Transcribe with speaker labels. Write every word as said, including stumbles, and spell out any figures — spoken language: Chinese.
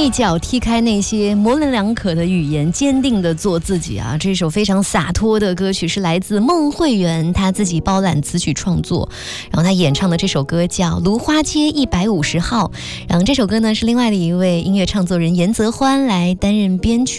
Speaker 1: 一脚踢开那些模棱两可的语言，坚定的做自己啊！这首非常洒脱的歌曲是来自孟慧圆，她自己包揽词曲创作，然后她演唱的这首歌叫《芦花街一百五十号》，然后这首歌呢是另外的一位音乐创作人严泽欢来担任编曲。